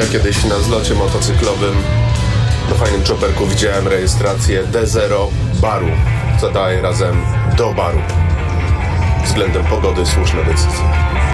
Ja kiedyś na zlocie motocyklowym na fajnym chopperku widziałem rejestrację D0 baru, co daje razem do baru. Względem pogody słuszna decyzja.